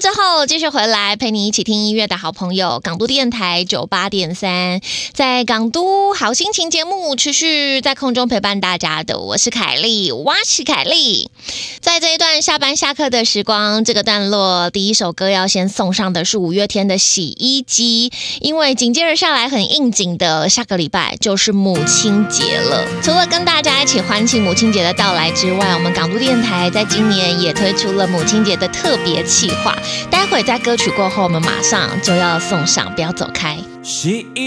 之后继续回来陪你一起听音乐的好朋友，港都电台98.3，在港都好心情节目持续在空中陪伴大家的，我是凯莉，我是凯莉。在这一段下班下课的时光，这个段落第一首歌要先送上的是五月天的洗衣机，因为紧接着下来很应景的下个礼拜就是母亲节了。除了跟大家一起欢庆母亲节的到来之外，我们港都电台在今年也推出了母亲节的特别企划，待会在歌曲过后我们马上就要送上，不要走开。